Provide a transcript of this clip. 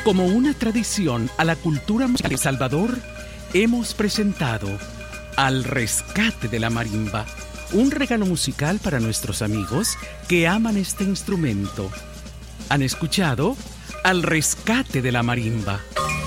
Como una tradición a la cultura musical de El Salvador, hemos presentado Al Rescate de la Marimba, un regalo musical para nuestros amigos que aman este instrumento. ¿Han escuchado? Al Rescate de la Marimba.